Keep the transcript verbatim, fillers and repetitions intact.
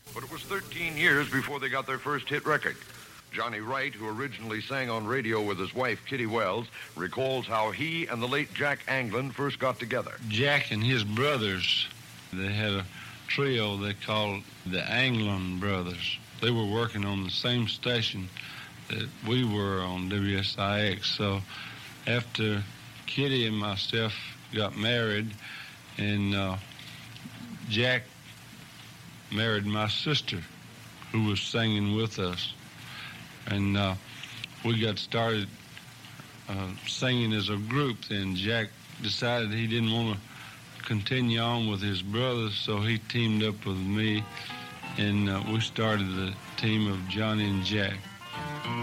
But it was thirteen years before they got their first hit record. Johnny Wright, who originally sang on radio with his wife, Kitty Wells, recalls how he and the late Jack Anglin first got together. Jack and his brothers, they had a trio they called the Anglin Brothers. They were working on the same station that we were on, W S I X. So after Kitty and myself got married, and uh, Jack married my sister, who was singing with us. And uh, we got started uh, singing as a group. Then Jack decided he didn't want to continue on with his brothers, so he teamed up with me, and uh, we started the team of Johnny and Jack.